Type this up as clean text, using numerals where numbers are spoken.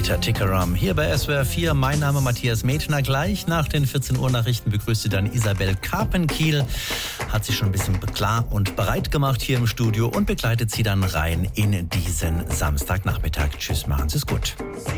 Rita Tickeram hier bei SWR 4. Mein Name Matthias Metner. Gleich nach den 14 Uhr Nachrichten begrüßt Sie dann Isabel Karpenkiel. Hat sich schon ein bisschen klar und bereit gemacht hier im Studio und begleitet Sie dann rein in diesen Samstagnachmittag. Tschüss, machen Sie es gut.